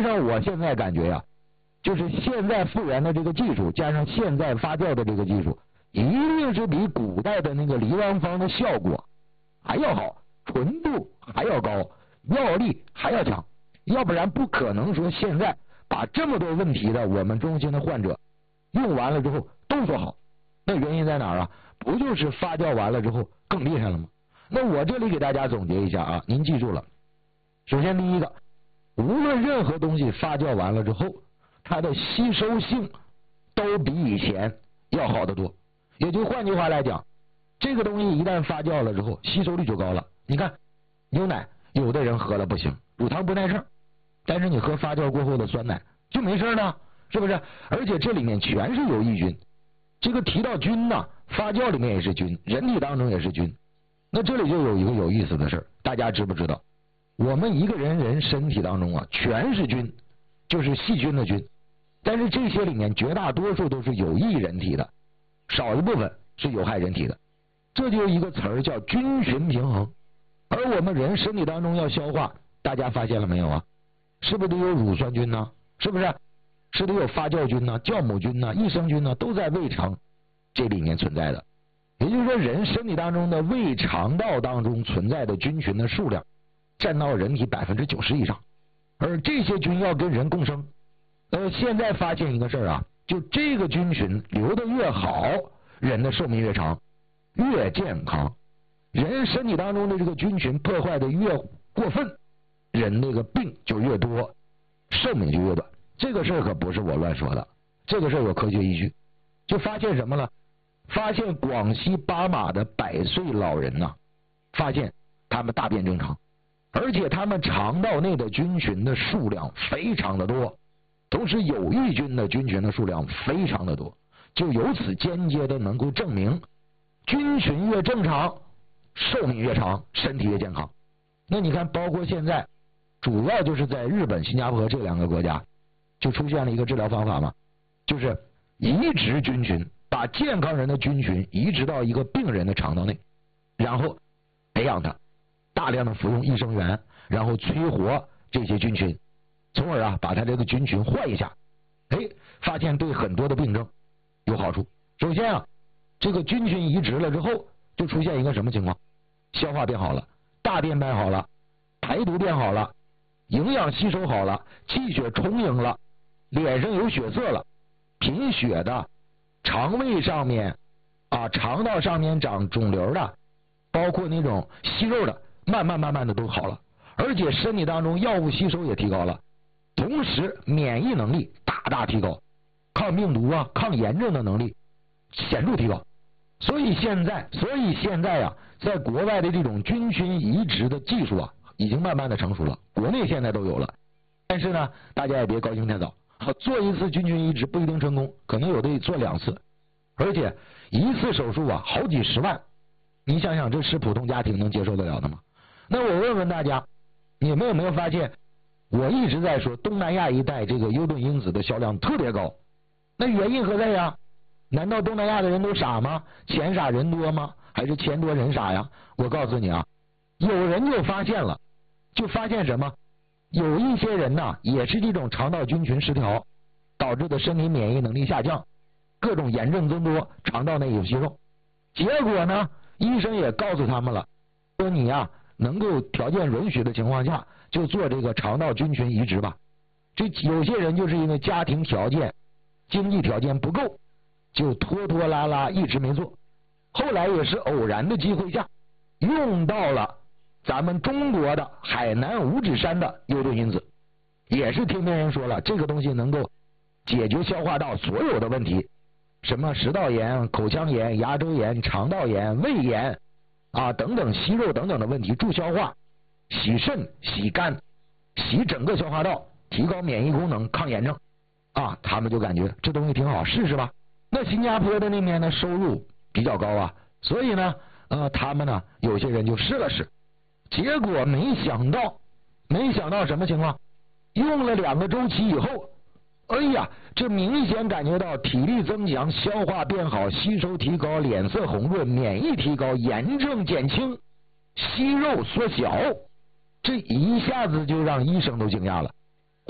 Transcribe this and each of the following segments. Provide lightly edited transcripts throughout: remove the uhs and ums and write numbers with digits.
际上我现在感觉呀，就是现在复原的这个技术，加上现在发酵的这个技术，一定是比古代的那个梨王方的效果还要好，纯度还要高，药力还要强，要不然不可能说现在把这么多问题的我们中心的患者用完了之后都说好。那原因在哪儿啊？不就是发酵完了之后更厉害了吗？那我这里给大家总结一下啊，您记住了。首先第一个，无论任何东西发酵完了之后，它的吸收性都比以前要好得多。也就换句话来讲，这个东西一旦发酵了之后，吸收率就高了。你看牛奶，有的人喝了不行，乳糖不耐症，但是你喝发酵过后的酸奶就没事呢，是不是？而且这里面全是有益菌。这个提到菌呢，发酵里面也是菌，人体当中也是菌。那这里就有一个有意思的事，大家知不知道？我们一个人身体当中啊，全是菌，就是细菌的菌，但是这些里面绝大多数都是有益人体的，少一部分是有害人体的。这就一个词儿叫菌群平衡。而我们人身体当中要消化，大家发现了没有啊？是不是得有乳酸菌呢？是不是？是得有发酵菌呢、酵母菌呢、益生菌呢，都在胃肠这里面存在的。也就是说，人身体当中的胃肠道当中存在的菌群的数量占到人体90%以上，而这些菌要跟人共生。现在发现一个事儿啊，就这个菌群留得越好，人的寿命越长，越健康。人身体当中的这个菌群破坏的越过分，人那个病就越多，寿命就越短。这个事儿可不是我乱说的，这个事儿有科学依据。就发现什么了？发现广西巴马的100岁老人呐，发现他们大便正常，而且他们肠道内的菌群的数量非常的多，同时有益菌的菌群的数量非常的多，就由此间接的能够证明，菌群越正常，寿命越长，身体越健康。那你看，包括现在主要就是在日本、新加坡这2个国家就出现了一个治疗方法嘛，就是移植菌群，把健康人的菌群移植到一个病人的肠道内，然后培养它，大量的服用益生元，然后催活这些菌群，从而把它这个菌群换一下，发现对很多的病症有好处。首先这个菌群移植了之后，就出现一个什么情况？消化变好了，大便变好了，排毒变好了，营养吸收好了，气血充盈了，脸上有血色了，贫血的，肠胃上面肠道上面长肿瘤的，包括那种息肉的，慢慢的都好了，而且身体当中药物吸收也提高了，同时免疫能力大提高，抗病毒抗炎症的能力显著提高。所以现在在国外的这种菌群移植的技术已经慢慢的成熟了，国内现在都有了。但是呢，大家也别高兴太早，做一次菌群移植不一定成功，可能有的做2次，而且一次手术好几十万，你想想这是普通家庭能接受得了的吗？那我问问大家，你们有没有发现，我一直在说东南亚一带这个优盾因子的销量特别高，那原因何在呀？难道东南亚的人都傻吗？钱傻人多吗？还是钱多人傻呀？我告诉你有人就发现了，就发现什么？有一些人也是这种肠道菌群失调导致的身体免疫能力下降，各种炎症增多，肠道内有息肉。结果呢，医生也告诉他们了，说你能够条件允许的情况下，就做这个肠道菌群移植吧。这有些人就是因为家庭条件、经济条件不够，就拖拖拉拉一直没做。后来也是偶然的机会下，用到了咱们中国的海南五指山的优盾因子，也是听别人说了，这个东西能够解决消化道所有的问题，什么食道炎、口腔炎、牙周炎、肠道炎、胃炎等等息肉等等的问题，助消化、洗肾、洗肝、洗整个消化道，提高免疫功能、抗炎症他们就感觉这东西挺好，试试吧。那新加坡的那边呢，收入比较高所以呢他们呢有些人就试了试，结果没想到什么情况？用了2个周期以后，这明显感觉到体力增强，消化变好，吸收提高，脸色红润，免疫提高，炎症减轻，息肉缩小。这一下子就让医生都惊讶了。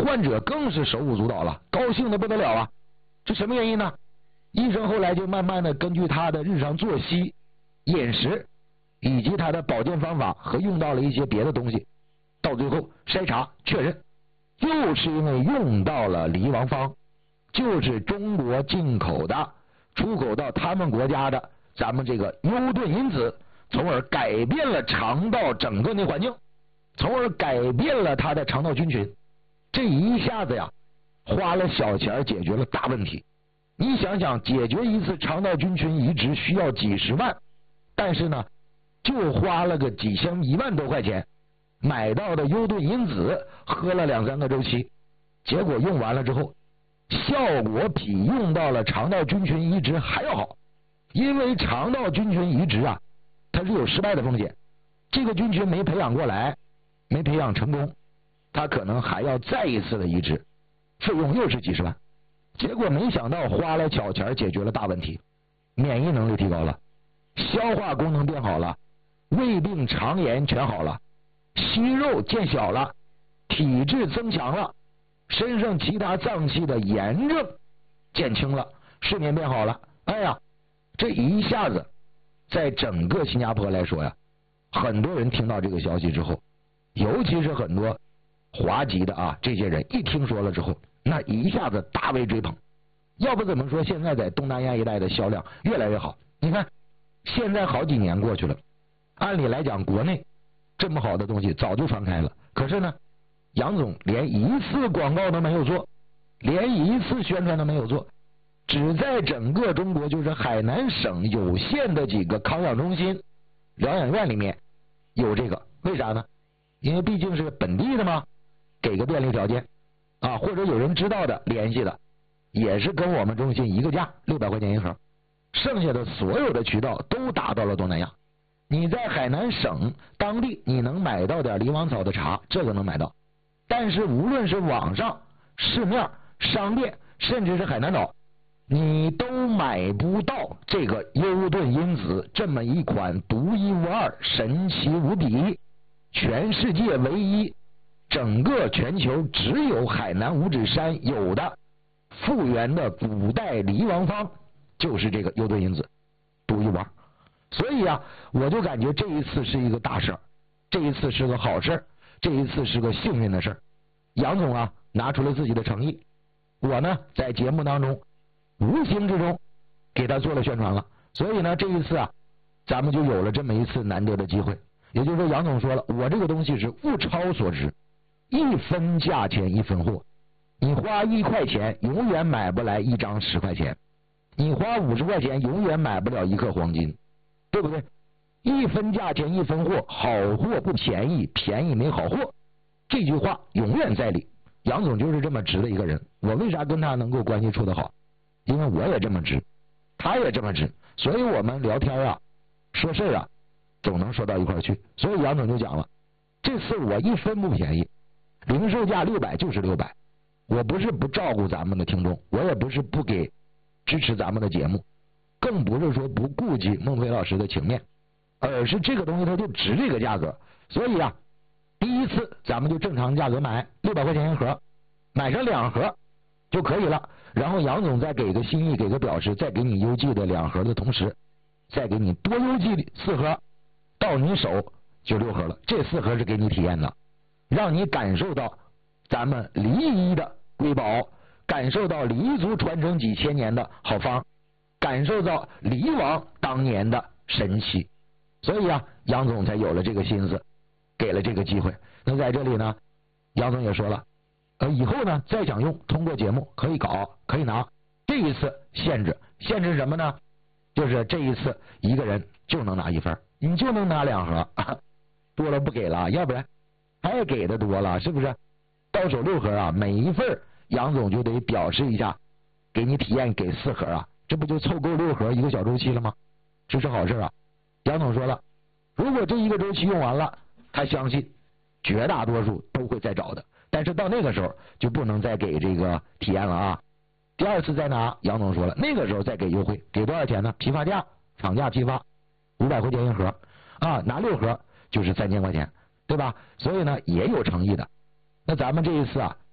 患者更是手舞足蹈了，高兴的不得了啊！这什么原因呢？医生后来就慢慢的根据他的日常作息、饮食以及他的保健方法和用到了一些别的东西，到最后筛查确认，就是因为用到了离王方，就是中国进口的、出口到他们国家的咱们这个优盾因子，从而改变了肠道整个的环境，从而改变了他的肠道菌群。这一下子呀，花了小钱解决了大问题。你想想，解决一次肠道菌群移植需要几十万，但是呢，就花了个几千1万多块钱买到的优盾因子，喝了2-3个周期，结果用完了之后，效果比用到了肠道菌群移植还要好。因为肠道菌群移植啊，它是有失败的风险，这个菌群没培养过来，没培养成功，它可能还要再一次的移植，费用又是几十万。结果没想到花了小钱解决了大问题，免疫能力提高了，消化功能变好了，胃病肠炎全好了，息肉见小了，体质增强了，身上其他脏器的炎症减轻了，睡眠变好了。哎呀，这一下子在整个新加坡来说呀，很多人听到这个消息之后，尤其是很多华籍的啊，这些人一听说了之后，那一下子大为追捧。要不怎么说现在在东南亚一带的销量越来越好？你看现在好几年过去了，按理来讲国内这么好的东西早就传开了，可是呢，杨总连一次广告都没有做，连一次宣传都没有做，只在整个中国就是海南省有限的几个康养中心、疗养院里面有这个。为啥呢？因为毕竟是本地的嘛，给个便利条件啊，或者有人知道的联系的，也是跟我们中心一个价，600块钱一盒。剩下的所有的渠道都打到了东南亚。你在海南省当地你能买到点狸王草的茶，这个能买到，但是无论是网上、市面、商店，甚至是海南岛，你都买不到这个优盾因子这么一款独一无二、神奇无比、全世界唯一、整个全球只有海南五指山有的复原的古代离王方，就是这个优盾因子，独一无二。所以啊，我就感觉这一次是一个大事儿，这一次是个好事，这一次是个幸运的事。杨总啊，拿出了自己的诚意，我呢在节目当中无形之中给他做了宣传了。所以呢，这一次啊，咱们就有了这么一次难得的机会。也就是说，杨总说了，我这个东西是物超所值，1分价钱1分货。你花1块钱永远买不来1张10块钱，你花50块钱永远买不了1克黄金，对不对？1分价钱1分货，好货不便宜，便宜没好货，这句话永远在理。杨总就是这么直的一个人，我为啥跟他能够关系处得好？因为我也这么直，他也这么直，所以我们聊天啊，说事啊，总能说到一块去。所以杨总就讲了，这次我1分不便宜，零售价600就是600。我不是不照顾咱们的听众，我也不是不给支持咱们的节目，更不是说不顾及孟非老师的情面，而是这个东西它就值这个价格。所以啊，第一次咱们就正常价格买600块钱一盒，买上2盒就可以了。然后杨总再给个心意，给个表示，再给你邮寄的2盒的同时，再给你多邮寄4盒，到你手就6盒了。这4盒是给你体验的，让你感受到咱们梨医的瑰宝，感受到黎族传承几千年的好方，感受到黎王当年的神奇。所以啊，杨总才有了这个心思，给了这个机会。那在这里呢，杨总也说了，以后呢再想用，通过节目可以搞，可以拿。这一次限制什么呢？就是这一次一个人就能拿1份，你就能拿2盒，多了不给了，要不然太给的多了，是不是？到手6盒啊，每一份杨总就得表示一下，给你体验给4盒啊，这不就凑够6盒1个小周期了吗？这是好事啊。杨总说了，如果这1个周期用完了，他相信绝大多数都会再找的，但是到那个时候就不能再给这个体验了啊。第2次再拿，杨总说了，那个时候再给优惠，给多少钱呢？批发价，厂价批发500块钱1盒啊，拿6盒就是3000块钱，对吧？所以呢也有诚意的。那咱们这一次啊，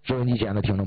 收音机前的听众